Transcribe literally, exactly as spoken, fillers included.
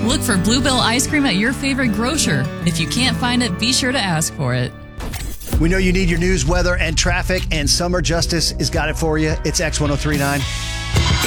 Look for Bluebell ice cream at your favorite grocer. If you can't find it, be sure to ask for it. We know you need your news, weather, and traffic, and Summer Justice has got it for you. It's X ten thirty-nine.